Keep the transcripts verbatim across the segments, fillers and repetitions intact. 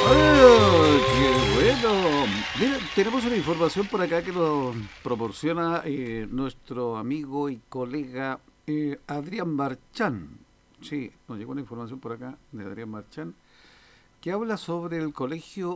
¡Oh, qué bueno! Mira, tenemos una información por acá que nos proporciona eh, nuestro amigo y colega eh, Adrián Marchán. Sí, nos llegó una información por acá de Adrián Marchán que habla sobre el colegio,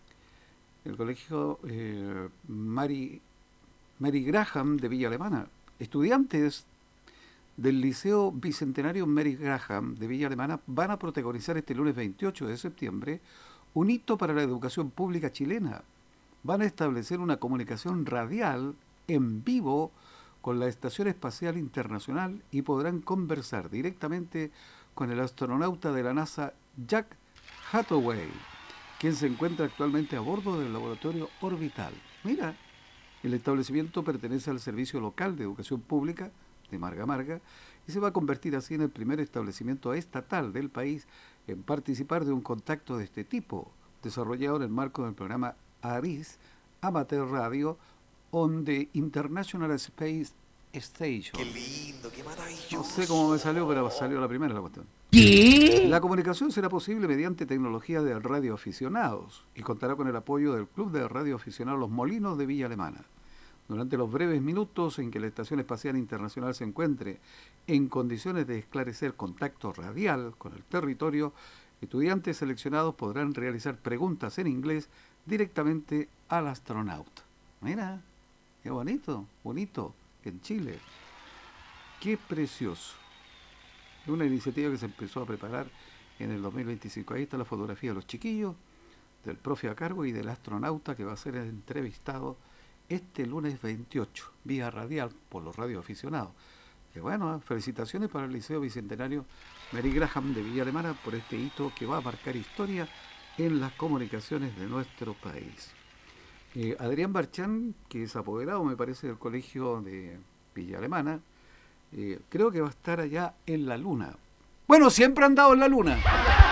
el colegio eh, Mary, Mary Graham de Villa Alemana. Estudiantes del Liceo Bicentenario Mary Graham de Villa Alemana van a protagonizar este lunes veintiocho de septiembre un hito para la educación pública chilena. Van a establecer una comunicación radial en vivo con la Estación Espacial Internacional y podrán conversar directamente con el astronauta de la NASA Jack Hathaway, quien se encuentra actualmente a bordo del laboratorio orbital. Mira, el establecimiento pertenece al Servicio Local de Educación Pública de Marga Marga y se va a convertir así en el primer establecimiento estatal del país en participar de un contacto de este tipo, desarrollado en el marco del programa ARIS, Amateur Radio, on the International Space Qué Station. lindo, qué No sé cómo me maravilloso. salió, pero salió la primera la cuestión. ¿Qué? La comunicación será posible mediante tecnología de radioaficionados y contará con el apoyo del Club de Radioaficionados Los Molinos de Villa Alemana. Durante los breves minutos en que la Estación Espacial Internacional se encuentre en condiciones de esclarecer contacto radial con el territorio, estudiantes seleccionados podrán realizar preguntas en inglés directamente al astronauta. Mira, qué bonito, bonito, en Chile. Qué precioso. Es una iniciativa que se empezó a preparar en el dos mil veinticinco. Ahí está la fotografía de los chiquillos, del profe a cargo y del astronauta que va a ser entrevistado este lunes veintiocho, vía radial por los radioaficionados. Que bueno, ¿eh? Felicitaciones para el Liceo Bicentenario Mary Graham de Villa Alemana por este hito que va a marcar historia en las comunicaciones de nuestro país. Eh, Adrián Barchán, que es apoderado, me parece, del colegio de Villa Alemana, eh, creo que va a estar allá en la luna. Bueno, siempre han dado en la luna.